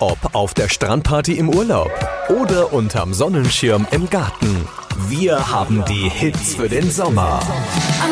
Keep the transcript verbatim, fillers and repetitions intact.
Ob auf der Strandparty im Urlaub oder unterm Sonnenschirm im Garten. Wir haben die Hits für den Sommer.